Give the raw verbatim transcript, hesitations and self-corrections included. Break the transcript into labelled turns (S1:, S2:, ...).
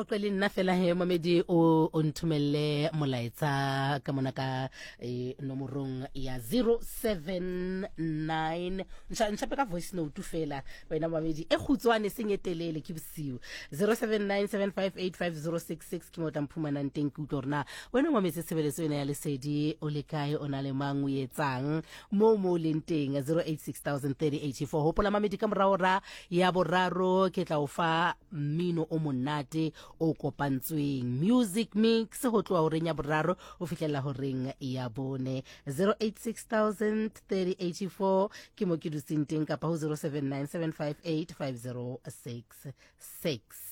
S1: qoqe le nna fela he mamedi o o nthumelle molaetsa ka mona ka eh, nomorong ya zero seven nine ntsha ntsha ka voice note fela wena mamedi e khutswane senyetelele ke bosiu zero seven nine seven five eight five zero six six ke mo tamphumanang teng ke utlorna wena mametse sebeletso ena ya lesedi o le kae ona le mang o etsang mo mo leng teng zero eight six zero zero three eight four hopola mamedi ka morara ya boraro ke tla o fa mmino o monate o kopantsweng music mix ho tloa ho reng ya boraro o fihlela ho reng ya bone zero eight six zero zero three eight four ke mo ke dutseng teng kapa ho zero seven nine seven five eight five zero six six.